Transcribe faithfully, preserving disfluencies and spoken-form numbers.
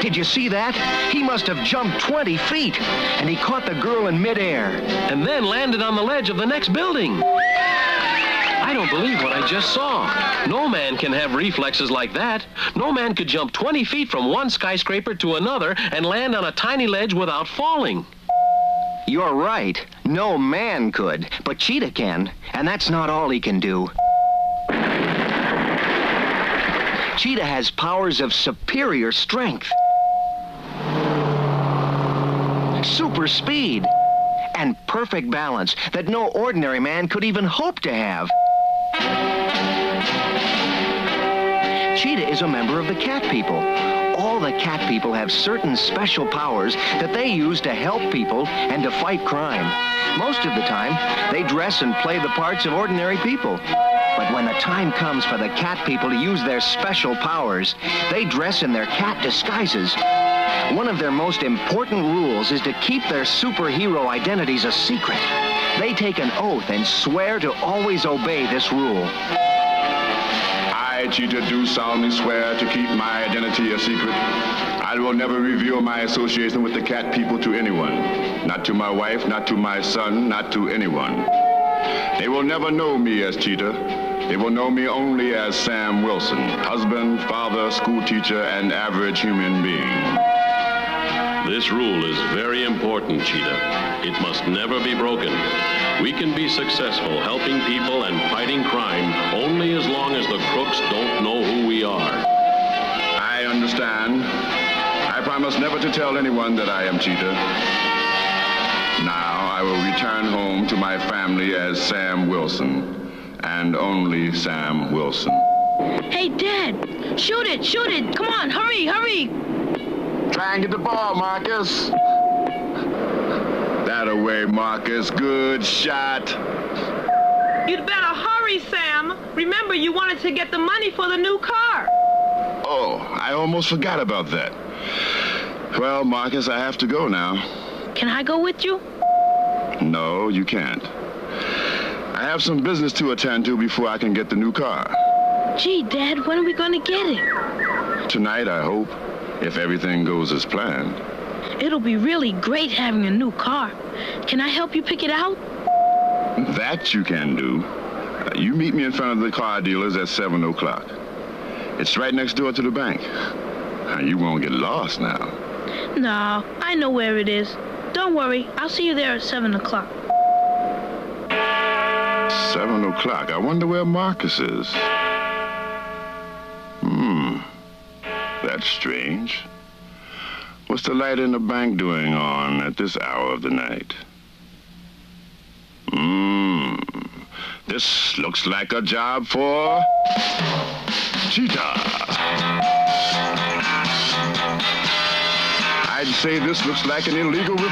Did you see that? He must have jumped twenty feet, and he caught the girl in midair. And then landed on the ledge of the next building. I don't believe what I just saw. No man can have reflexes like that. No man could jump twenty feet from one skyscraper to another and land on a tiny ledge without falling. You're right. No man could, but Cheetah can, and that's not all he can do. Cheetah has powers of superior strength, super speed, and perfect balance that no ordinary man could even hope to have. Cheetah is a member of the cat people. All the cat people have certain special powers that they use to help people and to fight crime. Most of the time, they dress and play the parts of ordinary people. But when the time comes for the cat people to use their special powers, they dress in their cat disguises. One of their most important rules is to keep their superhero identities a secret. They take an oath and swear to always obey this rule. I, Cheetah, do solemnly swear to keep my identity a secret. I will never reveal my association with the cat people to anyone. Not to my wife, not to my son, not to anyone. They will never know me as Cheetah. They will know me only as Sam Wilson, husband, father, school teacher, and average human being. This rule is very important, Cheetah. It must never be broken. We can be successful helping people and fighting crime only as long as the crooks don't know who we are. I understand. I promise never to tell anyone that I am Cheetah. Now I will return home to my family as Sam Wilson, and only Sam Wilson. Hey, Dad! Shoot it! Shoot it! Come on, hurry, hurry! Try and get the ball, Marcus. That away, Marcus. Good shot. You'd better hurry, Sam. Remember, you wanted to get the money for the new car. Oh, I almost forgot about that. Well, Marcus, I have to go now. Can I go with you? No, you can't. I have some business to attend to before I can get the new car. Gee, Dad, when are we going to get it? Tonight, I hope, if everything goes as planned. It'll be really great having a new car. Can I help you pick it out? That you can do. Uh, you meet me in front of the car dealers at seven o'clock. It's right next door to the bank. Uh, you won't get lost now. No, I know where it is. Don't worry, I'll see you there at seven o'clock. seven o'clock. I wonder where Marcus is. Hmm. That's strange. What's the light in the bank doing on at this hour of the night? Hmm. This looks like a job for Cheetah. I'd say this looks like an illegal